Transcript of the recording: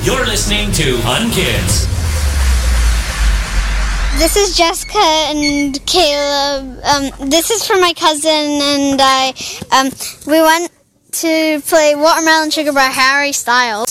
You're listening to Unkids. This is Jessica and Caleb. This is for my cousin and I. We went to play Watermelon Sugar by Harry Styles.